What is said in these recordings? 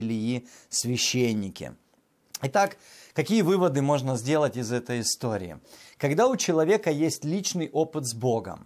и священники. Итак, какие выводы можно сделать из этой истории? Когда у человека есть личный опыт с Богом,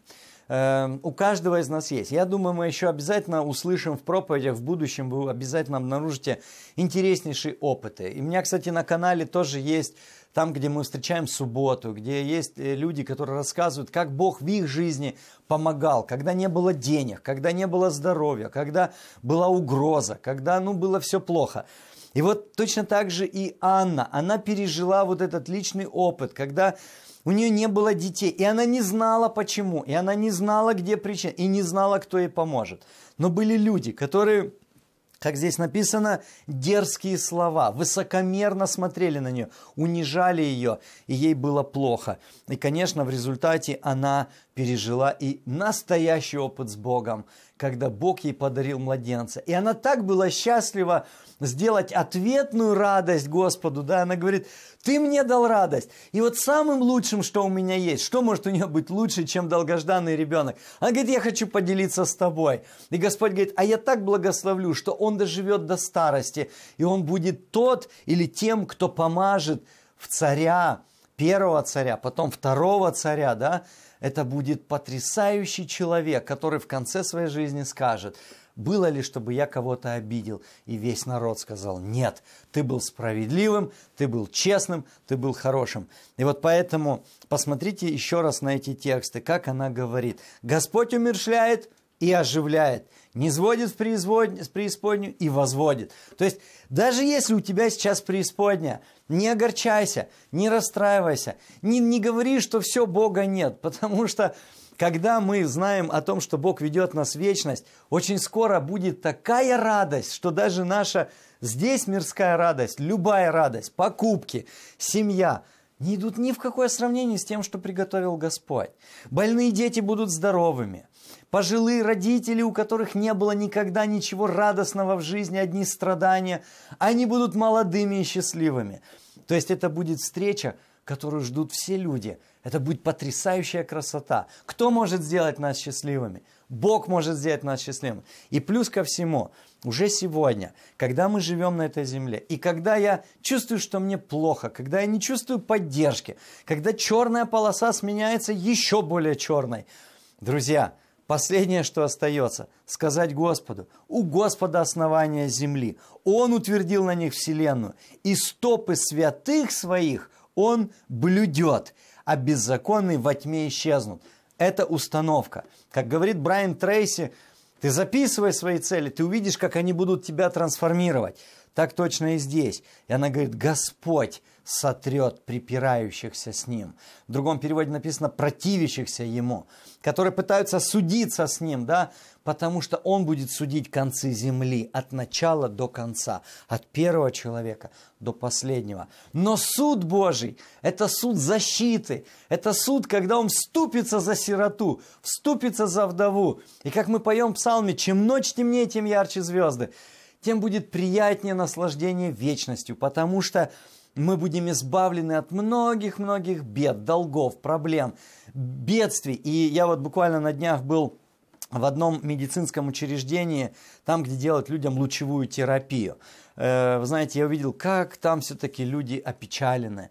у каждого из нас есть. Я думаю, мы еще обязательно услышим в проповедях в будущем, вы обязательно обнаружите интереснейшие опыты. И у меня, кстати, на канале тоже есть, там, где мы встречаем субботу, где есть люди, которые рассказывают, как Бог в их жизни помогал, когда не было денег, когда не было здоровья, когда была угроза, когда было все плохо. И вот точно так же и Анна, она пережила вот этот личный опыт, когда у нее не было детей, и она не знала почему, и она не знала, где причина, и не знала, кто ей поможет. Но были люди, которые, как здесь написано, дерзкие слова, высокомерно смотрели на нее, унижали ее, и ей было плохо. И, конечно, в результате она пережила и настоящий опыт с Богом, когда Бог ей подарил младенца. И она так была счастлива сделать ответную радость Господу, да, она говорит, ты мне дал радость, и вот самым лучшим, что у меня есть, что может у нее быть лучше, чем долгожданный ребенок? Она говорит, я хочу поделиться с тобой. И Господь говорит, а я так благословлю, что он доживет до старости, и он будет тот или тем, кто помажет в царя, первого царя, потом второго царя, да, это будет потрясающий человек, который в конце своей жизни скажет, было ли, чтобы я кого-то обидел? И весь народ сказал, нет, ты был справедливым, ты был честным, ты был хорошим. И вот поэтому посмотрите еще раз на эти тексты, как она говорит. Господь умерщвляет и оживляет, низводит в преисподнюю и возводит. То есть, даже если у тебя сейчас преисподняя, не огорчайся, не расстраивайся, не говори, что все, Бога нет, потому что когда мы знаем о том, что Бог ведет нас в вечность, очень скоро будет такая радость, что даже наша здесь мирская радость, любая радость, покупки, семья не идут ни в какое сравнение с тем, что приготовил Господь. Больные дети будут здоровыми. Пожилые родители, у которых не было никогда ничего радостного в жизни, одни страдания, они будут молодыми и счастливыми. То есть это будет встреча, которую ждут все люди. Это будет потрясающая красота. Кто может сделать нас счастливыми? Бог может сделать нас счастливыми. И плюс ко всему, уже сегодня, когда мы живем на этой земле, и когда я чувствую, что мне плохо, когда я не чувствую поддержки, когда черная полоса сменяется еще более черной, друзья, последнее, что остается, сказать Господу, у Господа основания земли, Он утвердил на них вселенную, и стопы святых своих Он блюдет, а беззаконные во тьме исчезнут. Это установка. Как говорит Брайан Трейси, ты записывай свои цели, ты увидишь, как они будут тебя трансформировать. Так точно и здесь. И она говорит, Господь сотрет припирающихся с Ним. В другом переводе написано противящихся Ему, которые пытаются судиться с Ним, да, потому что Он будет судить концы земли от начала до конца, от первого человека до последнего. Но суд Божий – это суд защиты, это суд, когда Он вступится за сироту, вступится за вдову. И как мы поем в псалме, чем ночь темнее, тем ярче звезды, тем будет приятнее наслаждение вечностью, потому что мы будем избавлены от многих-многих бед, долгов, проблем, бедствий. И я вот буквально на днях был в одном медицинском учреждении, там, где делают людям лучевую терапию. Вы знаете, я увидел, как там все-таки люди опечалены.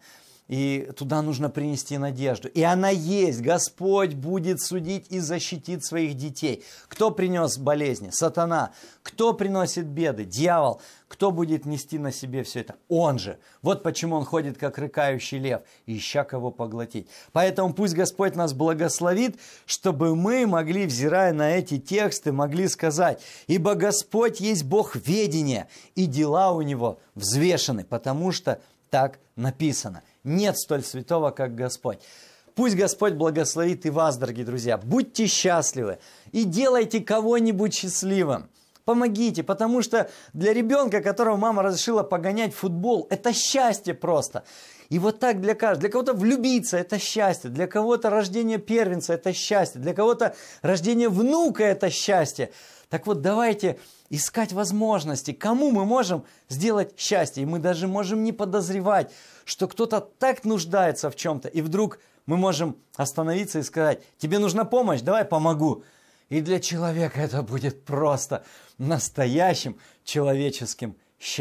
И туда нужно принести надежду. И она есть. Господь будет судить и защитить своих детей. Кто принес болезни? Сатана. Кто приносит беды? Дьявол. Кто будет нести на себе все это? Он же. Вот почему он ходит, как рыкающий лев, ища кого поглотить. Поэтому пусть Господь нас благословит, чтобы мы могли, взирая на эти тексты, могли сказать, ибо Господь есть Бог ведения, и дела у Него взвешены, потому что так написано. Нет столь святого, как Господь. Пусть Господь благословит и вас, дорогие друзья. Будьте счастливы и делайте кого-нибудь счастливым. Помогите, потому что для ребенка, которого мама разрешила погонять в футбол, это счастье просто. И вот так для каждого. Для кого-то влюбиться – это счастье. Для кого-то рождение первенца – это счастье. Для кого-то рождение внука – это счастье. Так вот, давайте искать возможности, кому мы можем сделать счастье. И мы даже можем не подозревать, что кто-то так нуждается в чем-то. И вдруг мы можем остановиться и сказать, тебе нужна помощь, давай помогу. И для человека это будет просто настоящим человеческим